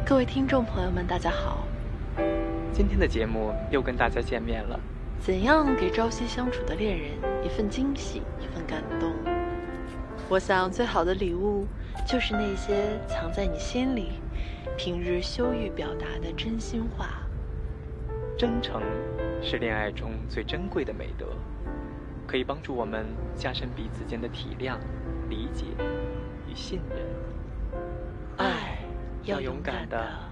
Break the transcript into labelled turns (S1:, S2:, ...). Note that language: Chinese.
S1: 各位听众朋友们，大家好。
S2: 今天的节目又跟大家见面了。
S1: 怎样给朝夕相处的恋人一份惊喜，一份感动？我想最好的礼物，就是那些藏在你心里，平日羞于表达的真心话。
S2: 真诚是恋爱中最珍贵的美德，可以帮助我们加深彼此间的体谅、理解与信任。爱要勇敢地